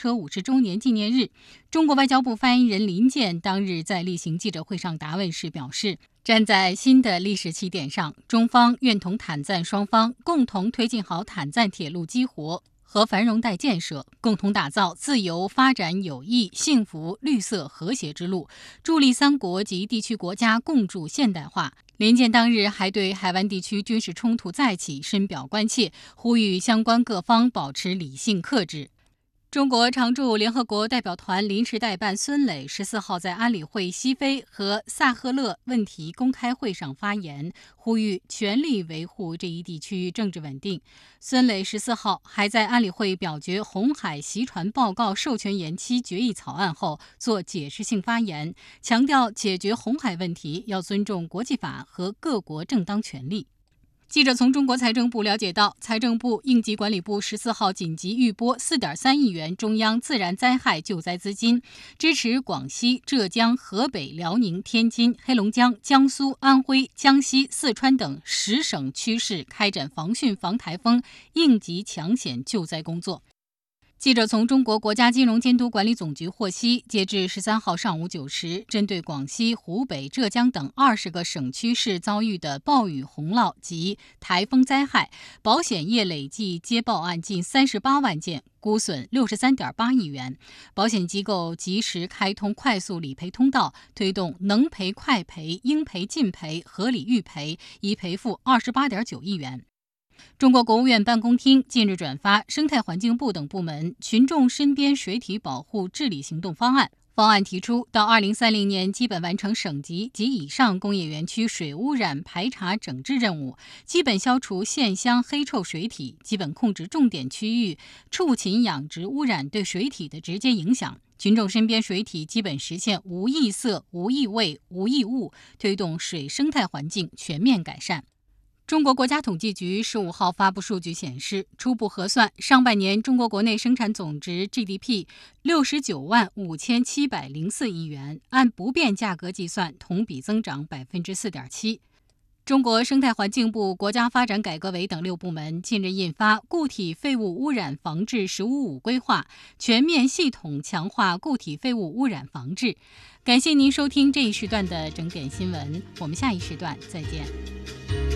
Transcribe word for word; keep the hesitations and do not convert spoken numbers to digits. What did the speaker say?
车五十周年纪念日。中国外交部发言人林健当日在例行记者会上答问时表示，站在新的历史起点上，中方愿同坦赞双方共同推进好坦赞铁路激活和繁荣带建设，共同打造自由、发展、友谊、幸福、绿色、和谐之路，助力三国及地区国家共筑现代化。林健当日还对海湾地区军事冲突再起深表关切，呼吁相关各方保持理性克制。中国常驻联合国代表团临时代办孙磊十四号在安理会西非和萨赫勒问题公开会上发言，呼吁全力维护这一地区政治稳定。孙磊十四号还在安理会表决红海袭船报告授权延期决议草案后做解释性发言，强调解决红海问题要尊重国际法和各国正当权利。记者从中国财政部了解到，财政部应急管理部十四号紧急预拨 四点三亿元中央自然灾害救灾资金，支持广西、浙江、河北、辽宁、天津、黑龙江、江苏、安徽、江西、四川等十省区市开展防汛防台风应急抢险救灾工作。记者从中国国家金融监督管理总局获悉，截至十三号上午九时，针对广西、湖北、浙江等二十个省区市遭遇的暴雨洪涝及台风灾害，保险业累计接报案近三十八万件，估损六十三点八亿元。保险机构及时开通快速理赔通道，推动能赔快赔、应赔尽赔、合理预赔，已赔付二十八点九亿元。中国国务院办公厅近日转发生态环境部等部门群众身边水体保护治理行动方案。方案提出，到二零三零年基本完成省级及以上工业园区水污染排查整治任务，基本消除县乡黑臭水体，基本控制重点区域畜禽养殖污染对水体的直接影响。群众身边水体基本实现无异色、无异味、无异物，推动水生态环境全面改善。中国国家统计局十五号发布数据显示，初步核算，上半年中国国内生产总值 G D P 六十九万五千七百零四亿元，按不变价格计算，同比增长 百分之四点七。中国生态环境部、国家发展改革委等六部门近日印发《固体废物污染防治“十五五”规划》，全面系统强化固体废物污染防治。感谢您收听这一时段的整点新闻，我们下一时段再见。